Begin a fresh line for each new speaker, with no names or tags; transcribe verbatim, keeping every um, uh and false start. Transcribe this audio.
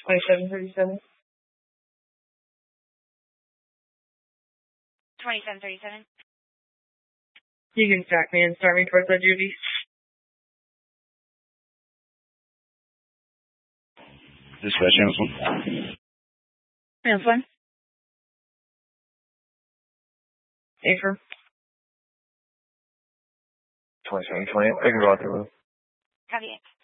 twenty-seven thirty-seven.
twenty-seven thirty-seven.
You can track me and start me towards that duty.
Dispatch, Channels one.
Channels one.
Affirm.
twenty-seven twenty. I can go out there with him.
Copy it.